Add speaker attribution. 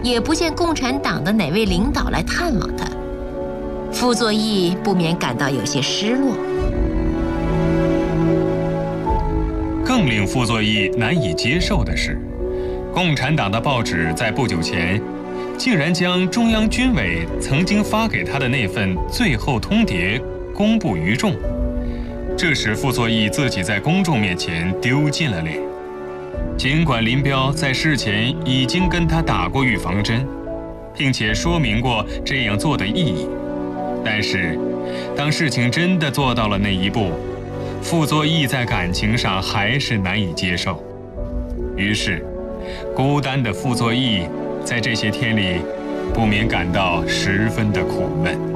Speaker 1: 也不见共产党的哪位领导来探望他，傅作义不免感到有些失落。
Speaker 2: 更令傅作义难以接受的是，共产党的报纸在不久前竟然将中央军委曾经发给他的那份最后通牒公布于众，这使傅作义自己在公众面前丢尽了脸。尽管林彪在事前已经跟他打过预防针，并且说明过这样做的意义，但是当事情真的做到了那一步，傅作义在感情上还是难以接受。于是孤单的傅作义在这些天里不免感到十分的苦闷。